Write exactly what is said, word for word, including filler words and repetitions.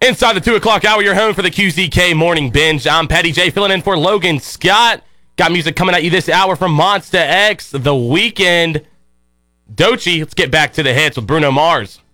Inside the two o'clock hour, you're home for the Q Z K Morning Binge. I'm Patty J, filling in for Logan Scott. Got music coming at you this hour from Monsta X, The Weeknd, Doechii. Let's get back to the hits with Bruno Mars.